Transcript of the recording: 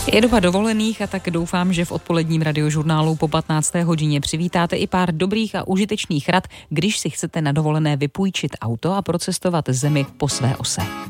Je doba dovolených a tak doufám, že v odpoledním radiožurnálu po 15. hodině přivítáte i pár dobrých a užitečných rad, když si chcete na dovolené vypůjčit auto a procestovat zemi po své ose.